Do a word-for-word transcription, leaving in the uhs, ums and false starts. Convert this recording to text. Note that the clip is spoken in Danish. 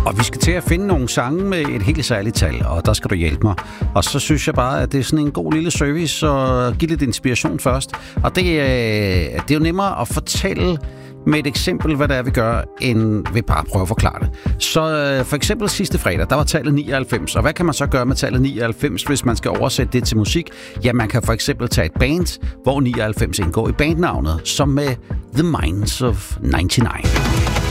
Og vi skal til at finde nogle sange med et helt særligt tal, og der skal du hjælpe mig. Og så synes jeg bare, at det er sådan en god lille service og give lidt inspiration først. Og det, er, det er jo nemmere at fortælle med et eksempel, hvad det er, vi gør, end ved bare at prøve at forklare det. Så for eksempel sidste fredag, der var tallet nioghalvfems. Og hvad kan man så gøre med tallet nioghalvfems, hvis man skal oversætte det til musik? Ja, man kan for eksempel tage et band, hvor nioghalvfems indgår i bandnavnet, som med The Minds of nioghalvfems.